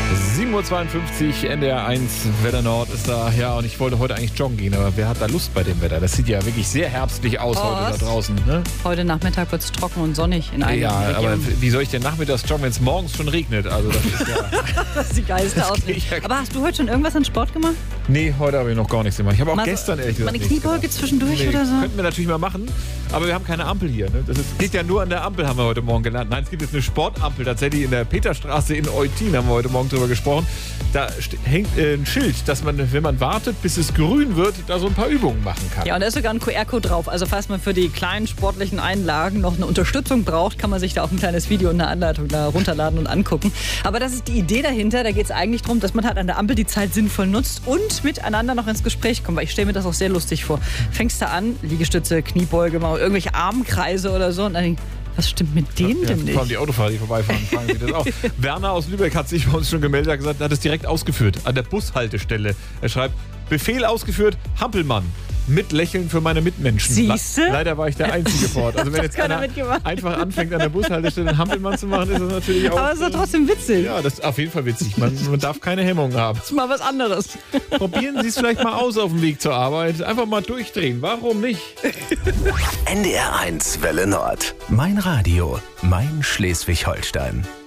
7:52 Uhr, NDR 1, Wetter Nord ist da. Ja, und ich wollte heute eigentlich joggen gehen, aber wer hat da Lust bei dem Wetter? Das sieht ja wirklich sehr herbstlich aus heute da draußen. Ne? Heute Nachmittag wird es trocken und sonnig in einigen Regionen. Aber wie soll ich denn nachmittags joggen, wenn es morgens schon regnet? Also das ist ja... Das ist die geilste Ausrede. Aber hast du heute schon irgendwas an Sport gemacht? Nee, heute habe ich noch gar nichts gemacht. Ich habe auch gestern ehrlich gesagt eine Kniebeuge zwischendurch oder so? Könnten wir natürlich mal machen, aber wir haben keine Ampel hier. Ne? Das geht ja nur an der Ampel, haben wir heute Morgen gelernt. Nein, es gibt jetzt eine Sportampel tatsächlich in der Peterstraße in Eutin, haben wir heute Morgen drüber gesprochen. Da hängt ein Schild, dass man, wenn man wartet, bis es grün wird, da so ein paar Übungen machen kann. Ja, und da ist sogar ein QR-Code drauf. Also falls man für die kleinen sportlichen Einlagen noch eine Unterstützung braucht, kann man sich da auch ein kleines Video und eine Anleitung da runterladen und angucken. Aber das ist die Idee dahinter. Da geht es eigentlich darum, dass man halt an der Ampel die Zeit sinnvoll nutzt und miteinander noch ins Gespräch kommt. Weil ich stelle mir das auch sehr lustig vor. Fängst du an, Liegestütze, Kniebeuge, mal irgendwelche Armkreise oder so und dann denkst, was stimmt mit dem denn nicht? Vor allem die Autofahrer, die vorbeifahren, fragen sich das auch. Werner aus Lübeck hat sich bei uns schon gemeldet, hat gesagt, er hat es direkt ausgeführt, an der Bushaltestelle. Er schreibt, Befehl ausgeführt, Hampelmann. Mit Lächeln für meine Mitmenschen. Siehste? Leider war ich der Einzige vor Ort. Also wenn jetzt einer einfach anfängt, an der Bushaltestelle einen Hampelmann zu machen, ist das natürlich auch... Aber es ist doch trotzdem witzig. Ja, das ist auf jeden Fall witzig. Man darf keine Hemmungen haben. Das ist mal was anderes. Probieren Sie es vielleicht mal aus auf dem Weg zur Arbeit. Einfach mal durchdrehen. Warum nicht? NDR 1 Welle Nord. Mein Radio. Mein Schleswig-Holstein.